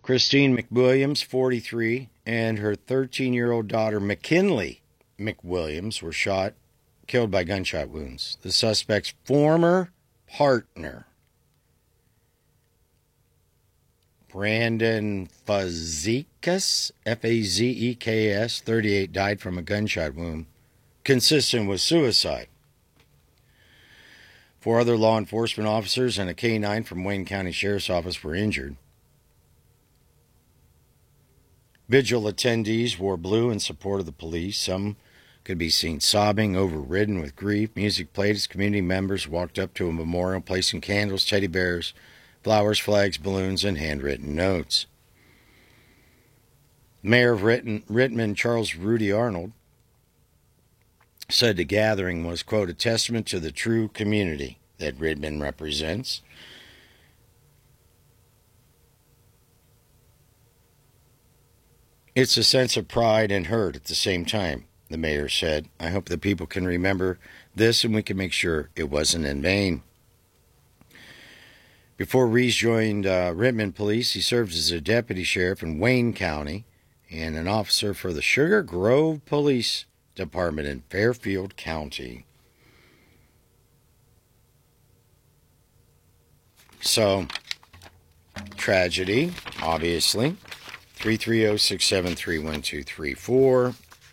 Christine McWilliams, 43, and her 13-year-old daughter, McKinley McWilliams, were killed by gunshot wounds. The suspect's former partner, Brandon Fazekas, Fazekes, 38, died from a gunshot wound consistent with suicide. 4 other law enforcement officers and a K-9 from Wayne County Sheriff's Office were injured. Vigil attendees wore blue in support of the police. Some could be seen sobbing, overridden with grief. Music played as community members walked up to a memorial, placing candles, teddy bears, flowers, flags, balloons, and handwritten notes. Mayor of Rittman, Charles Rudy Arnold, said the gathering was, quote, a testament to the true community that Rittman represents. It's a sense of pride and hurt at the same time, the mayor said. I hope the people can remember this and we can make sure it wasn't in vain. Before Rees joined Rittman Police, he served as a deputy sheriff in Wayne County and an officer for the Sugar Grove Police Department in Fairfield County. So, tragedy, obviously. 330-673-1234.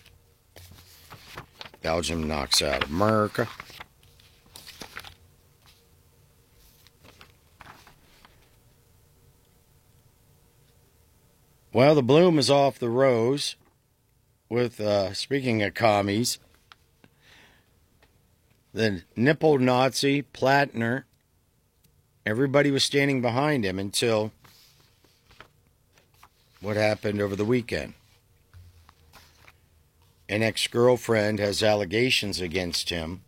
Belgium knocks out America. Well, the bloom is off the rose with, speaking of commies, the nipple Nazi, Plattner. Everybody was standing behind him until what happened over the weekend. An ex-girlfriend has allegations against him,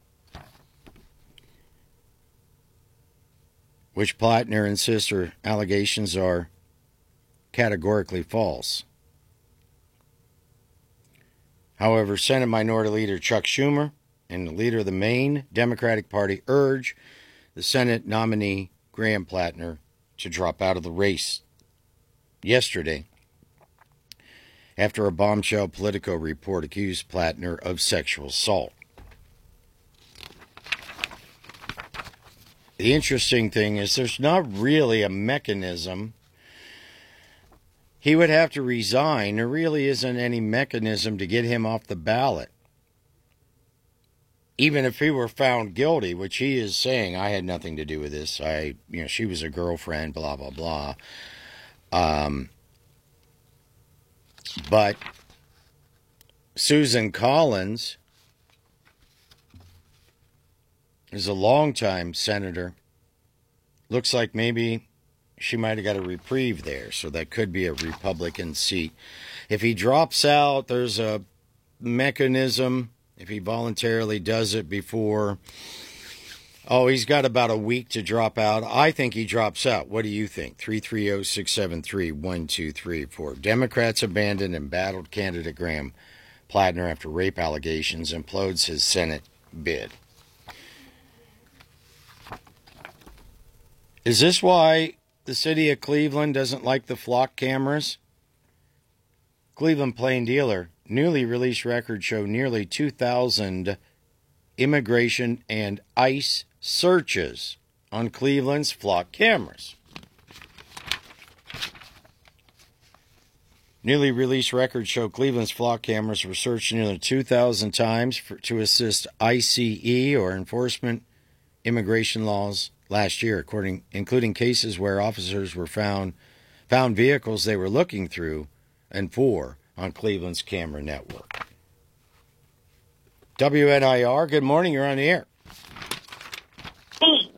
which Plattner insists her allegations are categorically false. However, Senate Minority Leader Chuck Schumer and the leader of the Maine Democratic Party urge the Senate nominee Graham Plattner to drop out of the race yesterday after a bombshell Politico report accused Plattner of sexual assault. The interesting thing is there's not really a mechanism. He would have to resign. There really isn't any mechanism to get him off the ballot. Even if he were found guilty, which he is saying, I had nothing to do with this. She was a girlfriend, blah, blah, blah. But Susan Collins is a longtime senator. Looks like maybe she might have got a reprieve there, so that could be a Republican seat. If he drops out, there's a mechanism. If he voluntarily does it before, he's got about a week to drop out. I think he drops out. What do you think? 330-673-1234. Democrats abandoned embattled candidate Graham Plattner after rape allegations, implodes his Senate bid. Is this why the city of Cleveland doesn't like the flock cameras? Cleveland Plain Dealer, newly released records show nearly 2,000 immigration and ICE searches on Cleveland's flock cameras. Newly released records show Cleveland's flock cameras were searched nearly 2,000 times to assist ICE or enforcement immigration laws last year, including cases where officers were found vehicles they were looking through and for on Cleveland's camera network. WNIR, good morning. You're on the air. Hey.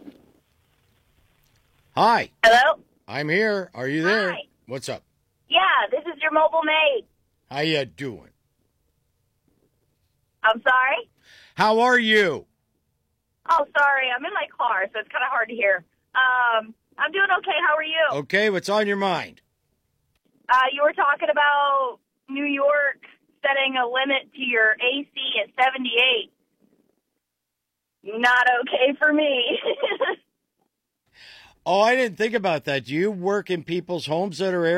Hi. Hello? I'm here. Are you there? Hi. What's up? Yeah, this is your mobile maid. How you doing? I'm sorry? How are you? Oh, sorry. I'm in my car, so it's kind of hard to hear. I'm doing okay. How are you? Okay, what's on your mind? You were talking about New York setting a limit to your AC at 78. Not okay for me. Oh, I didn't think about that. Do you work in people's homes that are